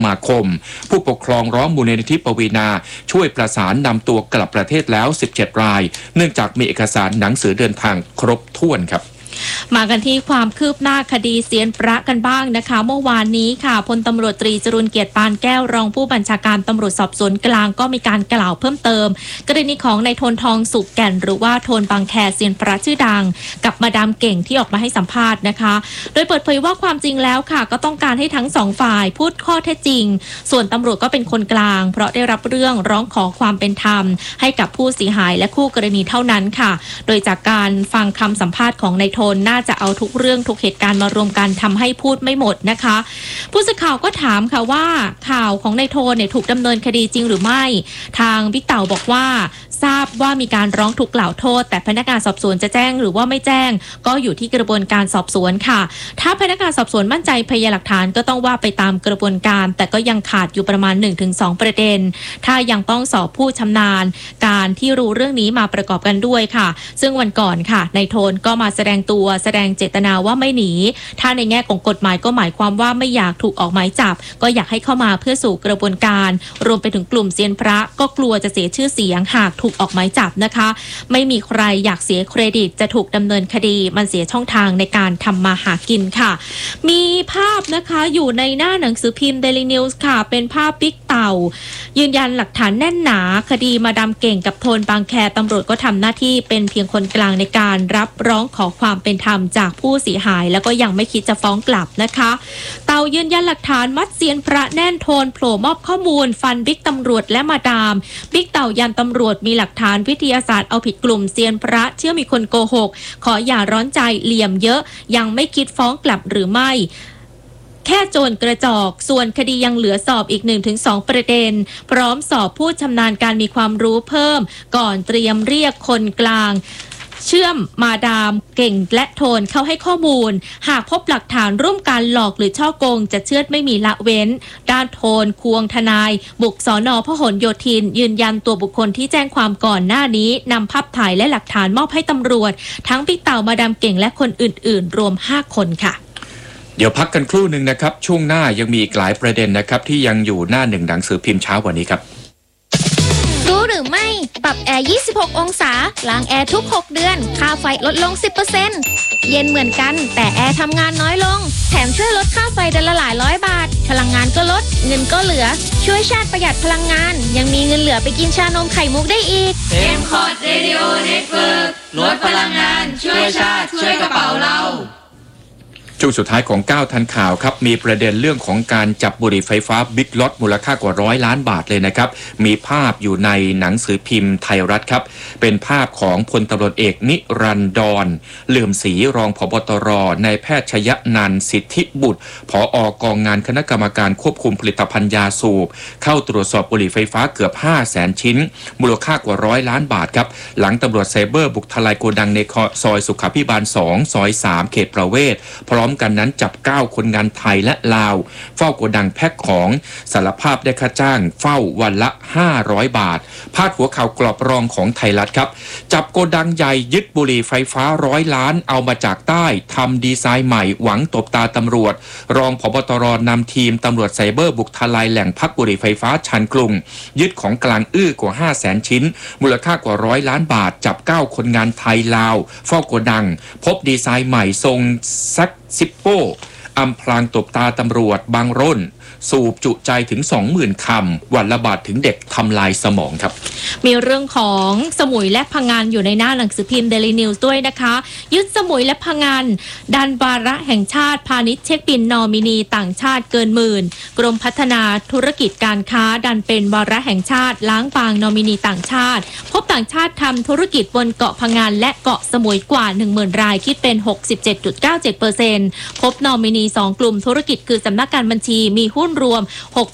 มาคมผู้ปกครองร้องมูลนิธิปวีณาช่วยประสานนำตัวกลับประเทศแล้ว17รายเนื่องจากมีเอกสารหนังสือเดินทางครบถ้วนครับมากันที่ความคืบหน้าคดีเซียนพระกันบ้างนะคะเมื่อวานนี้ค่ะพลตำรวจตรีจรุนเกียรติปานแก้วรองผู้บัญชาการตำรวจสอบสวนกลางก็มีการกล่าวเพิ่มเติมกรณีของนายโทนทองสุกแก่นหรือว่าโทนบางแคเซียนพระชื่อดังกับมาดามเก่งที่ออกมาให้สัมภาษณ์นะคะโดยเปิดเผยว่าความจริงแล้วค่ะก็ต้องการให้ทั้งสองฝ่ายพูดข้อเท็จจริงส่วนตำรวจก็เป็นคนกลางเพราะได้รับเรื่องร้องขอความเป็นธรรมให้กับผู้เสียหายและคู่กรณีเท่านั้นค่ะโดยจากการฟังคำสัมภาษณ์ของนายโทนน่าจะเอาทุกเรื่องทุกเหตุการณ์มารวมกันทำให้พูดไม่หมดนะคะผู้สื่อข่าวก็ถามค่ะว่าข่าวของนายโทนเนี่ยถูกดำเนินคดีจริงหรือไม่ทางบิ๊กเต่าบอกว่าทราบว่ามีการร้องทุกข์กล่าวโทษแต่พนักงานสอบสวนจะแจ้งหรือว่าไม่แจ้งก็อยู่ที่กระบวนการสอบสวนค่ะถ้าพนักงานสอบสวนมั่นใจพยานหลักฐานก็ต้องว่าไปตามกระบวนการแต่ก็ยังขาดอยู่ประมาณ 1-2 ประเด็นถ้ายังต้องสอบผู้ชำนาญการที่รู้เรื่องนี้มาประกอบกันด้วยค่ะซึ่งวันก่อนค่ะนายโทนก็มาแสดงตัวแสดงเจตนาว่าไม่หนีถ้าในแง่ของกฎหมายก็หมายความว่าไม่อยากถูกออกหมายจับก็อยากให้เข้ามาเพื่อสู่กระบวนการรวมไปถึงกลุ่มเซียนพระก็กลัวจะเสียชื่อเสียงหากถูกออกหมายจับนะคะไม่มีใครอยากเสียเครดิตจะถูกดำเนินคดีมันเสียช่องทางในการทำมาหากินค่ะมีภาพนะคะอยู่ในหน้าหนังสือพิมพ์ Daily News ค่ะเป็นภาพบิ๊กเต่ายืนยันหลักฐานแน่นหนาคดีมาดามเก่งกับโทนบางแคตำรวจก็ทำหน้าที่เป็นเพียงคนกลางในการรับร้องขอความเป็นธรรมจากผู้เสียหายแล้วก็ยังไม่คิดจะฟ้องกลับนะคะเต่ายืนยันหลักฐานมัดเซียนพระแน่นโทนโผล่มอบข้อมูลฟันบิ๊กตำรวจและมาดามบิ๊กเต่ายันตำรวจมีหลักฐานวิทยาศาสตร์เอาผิดกลุ่มเซียนพระเชื่อมีคนโกหกขออย่าร้อนใจเหลี่ยมเยอะยังไม่คิดฟ้องกลับหรือไม่แค่โจรกระจอกส่วนคดียังเหลือสอบอีก 1-2 ประเด็นพร้อมสอบผู้ชำนาญการมีความรู้เพิ่มก่อนเตรียมเรียกคนกลางเชื่อมมาดามเก่งและโทนเข้าให้ข้อมูลหากพบหลักฐานร่วมกันหลอกหรือช่อโกงจะเชือดไม่มีละเว้นด้านโทนควงทนายบุกสน.พหลโยธินยืนยันตัวบุคคลที่แจ้งความก่อนหน้านี้นำภาพถ่ายและหลักฐานมอบให้ตำรวจทั้งบิ๊กเต่ามาดามเก่งและคนอื่นๆรวม5คนค่ะเดี๋ยวพักกันครู่หนึ่งนะครับช่วงหน้ายังมีอีกหลายประเด็นนะครับที่ยังอยู่หน้าหนึ่งหนังสือพิมพ์เช้าวันนี้ครับรู้หรือไม่ปรับแอร์26องศาล้างแอร์ทุก6เดือนค่าไฟลดลง 10% เย็นเหมือนกันแต่แอร์ทำงานน้อยลงแถมช่วยลดค่าไฟเดือนละหลายร้อยบาทพลังงานก็ลดเงินก็เหลือช่วยชาติประหยัดพลังงานยังมีเงินเหลือไปกินชานมไข่มุกได้อีก M-Cod Radio Network ลดพลังงานช่วยชาติช่วยกระเป๋าเราช่วงสุดท้ายของ9ทันข่าวครับมีประเด็นเรื่องของการจับบุหรี่ไฟฟ้าบิ๊กล็อตมูลค่ากว่า100 ล้านบาทเลยนะครับมีภาพอยู่ในหนังสือพิมพ์ไทยรัฐครับเป็นภาพของพลตำรวจเอกนิรันดรเหลื่อมศรีรองผบตรนายแพทย์ชยนันท์สิทธิบุตรผอกองงานคณะกรรมการควบคุมผลิตภัณฑ์ยาสูบเข้าตรวจสอบบุหรี่ไฟฟ้าเกือบ 500,000 ชิ้นมูลค่ากว่า100 ล้านบาทครับหลังตำรวจไซเบอร์บุกทลายโกดังในซอยสุขาภิบาล2ซอย3เขตประเวศพร้อมกันนั้นจับ9คนงานไทยและลาวเฝ้าโกดังแพ็คของสารภาพได้ค่าจ้างเฝ้าวันละ500 บาทพาดหัวข่าวกรอบรองของไทยรัฐครับจับโกดังใหญ่ยึดบุหรี่ไฟฟ้า100 ล้านเอามาจากใต้ทำดีไซน์ใหม่หวังตบตาตำรวจรองผบตรนำทีมตำรวจไซเบอร์บุกทลายแหล่งพักบุหรี่ไฟฟ้าชานกรุงยึดของกลางกว่า 500,000 ชิ้นมูลค่ากว่า100 ล้านบาทจับ9คนงานไทยลาวเฝ้าโกดังพบดีไซน์ใหม่ทรงซักซิปโป้อำพรางตบตาตำรวจบางร่นสูบจุใจถึง 20,000 คำวันละบาทถึงเด็กทำลายสมองครับมีเรื่องของสมุยและพังงานอยู่ในหน้าหนังสือพิมพ์ Daily News ด้วยนะคะยึดสมุยและพังงานดันวาระแห่งชาติพาณิชย์เช็คบินนอมินีต่างชาติเกินหมื่นกรมพัฒนาธุรกิจการค้าดันเป็นวาระแห่งชาติล้างบางนอมินีต่างชาติพบต่างชาติทำธุรกิจบนเกาะพังงานและเกาะสมุยกว่า 10,000 รายคิดเป็น 67.97% พบนอมินี2กลุ่มธุรกิจคือสำนักการบัญชีมีหุ้นรวม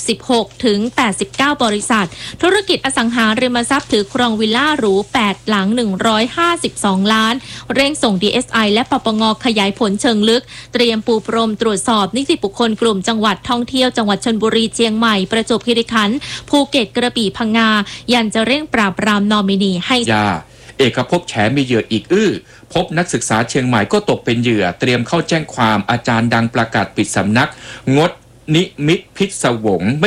66ถึง89บริษัทธุรกิจอสังหาริมทรัพย์ถือครองวิลล่าหรู8หลัง152ล้านเร่งส่ง DSI และปปง.ขยายผลเชิงลึกเตรียมปูพรมตรวจสอบนิติบุคคลกลุ่มจังหวัดท่องเที่ยวจังหวัดชลบุรีเชียงใหม่ประจวบคีรีขันธ์ภูเก็ตกระบี่พังงายันจะเร่งปราบปรามนอมินีให้เอกภพแฉมีเหยื่ออีกพบนักศึกษาเชียงใหม่ก็ตกเป็นเหยื่อเตรียมเข้าแจ้งความอาจารย์ดังประกาศปิดสำนักงดนิมิตพิศวง